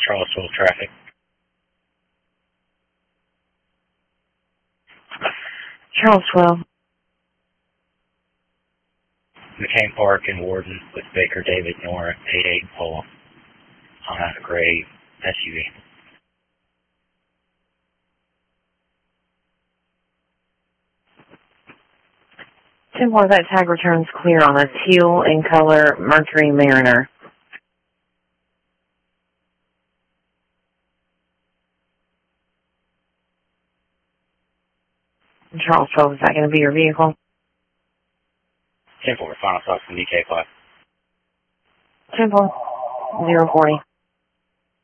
Charlottesville traffic. Charlottesville. McCain Park and Warden with Baker David Nora 88 Pole on a gray SUV. 10-4, that tag returns clear on a teal in color Mercury Mariner. Charlottesville, is that going to be your vehicle? 10-4, final stop from DK5. 10-4, 040.